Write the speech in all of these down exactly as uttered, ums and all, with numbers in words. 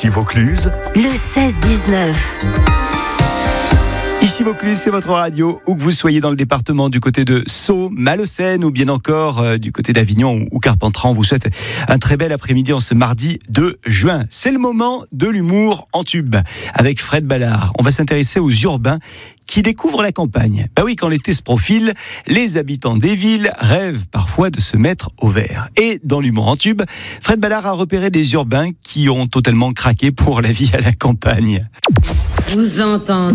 Ici Vaucluse, le seize dix-neuf. Ici Vaucluse, c'est votre radio, où que vous soyez dans le département du côté de Sceaux, Malaucène ou bien encore euh, du côté d'Avignon ou, ou Carpentras. On vous souhaite un très bel après-midi en ce mardi deux juin. C'est le moment de l'humour en tube avec Fred Ballard. On va s'intéresser aux urbains qui découvrent la campagne. Bah oui, quand l'été se profile, les habitants des villes rêvent parfois de se mettre au vert. Et dans l'humour en tube, Fred Ballard a repéré des urbains qui ont totalement craqué pour la vie à la campagne. Vous entendez ?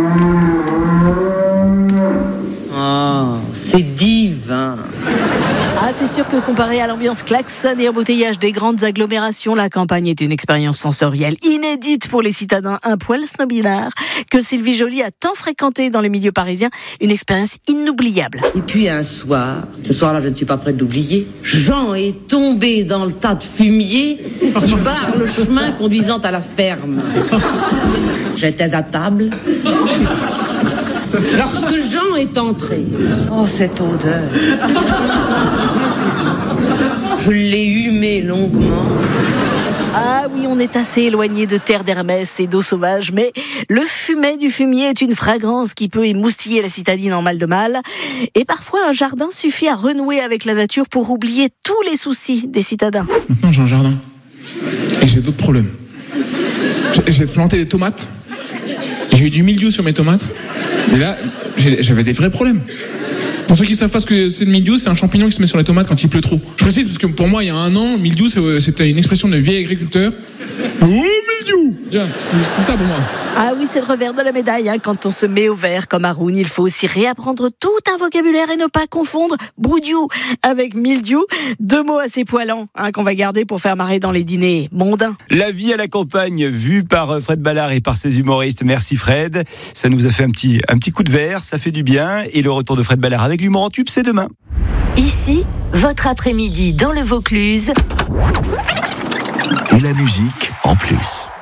Oh, c'est divin. Ah, c'est sûr que comparé à l'ambiance klaxon et embouteillage des grandes agglomérations, la campagne est une expérience sensorielle inédite pour les citadins un poil snobinards que Sylvie Joly a tant fréquenté dans les milieux parisiens. Une expérience inoubliable. Et puis un soir, ce soir-là, je ne suis pas prête d'oublier, Jean est tombé dans le tas de fumier qui barre le chemin conduisant à la ferme. J'étais à table. Lorsque Jean est entré, oh cette odeur, je l'ai humé longuement. Ah oui, on est assez éloigné de terre d'Hermès et d'eau sauvage, mais le fumet du fumier est une fragrance qui peut émoustiller la citadine en mal de mal. Et parfois, un jardin suffit à renouer avec la nature pour oublier tous les soucis des citadins. Maintenant, j'ai un jardin. Et j'ai d'autres problèmes. J'ai, j'ai planté des tomates. J'ai eu du mildiou sur mes tomates. Et là, j'ai, j'avais des vrais problèmes. Pour ceux qui ne savent pas ce que c'est le mildiou, c'est un champignon qui se met sur les tomates quand il pleut trop. Je précise parce que pour moi, il y a un an, mildiou, c'était une expression de vieil agriculteur. Oh, mildiou! Yeah, c'était, c'était ça pour moi. Ah oui, c'est le revers de la médaille. Hein. Quand on se met au vert comme Haroun, il faut aussi réapprendre tout un vocabulaire et ne pas confondre broudiou avec mildiou. Deux mots assez poilants hein, qu'on va garder pour faire marrer dans les dîners mondains. La vie à la campagne, vue par Fred Ballard et par ses humoristes. Merci Fred. Ça nous a fait un petit, un petit coup de verre, ça fait du bien. Et le retour de Fred Ballard avec l'humour en tube, c'est demain. Ici, votre après-midi dans le Vaucluse. et la musique en plus.